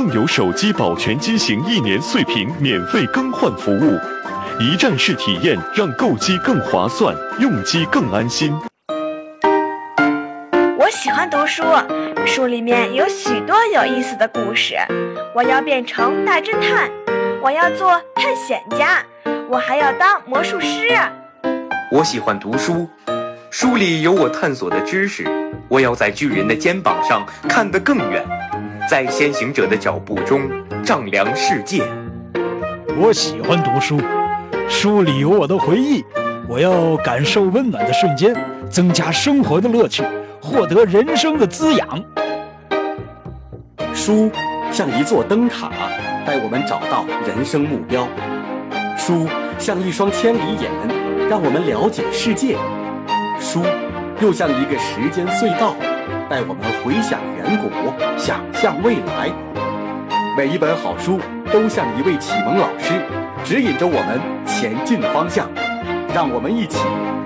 更有手机保全机型1年碎屏免费更换服务，一站式体验让购机更划算，用机更安心。 我喜欢读书，书里面有许多有意思的故事。我要变成大侦探，我要做探险家，我还要当魔术师。 我喜欢读书，书里有我探索的知识，我要在巨人的肩膀上看得更远，在先行者的脚步中丈量世界。 我喜欢读书，书里有我的回忆，我要感受温暖的瞬间，增加生活的乐趣，获得人生的滋养。 书像一座灯塔，带我们找到人生目标。书像一双千里眼，让我们了解世界。书又像一个时间隧道，带我们回想远古，想象未来。每一本好书都像一位启蒙老师，指引着我们前进的方向。让我们一起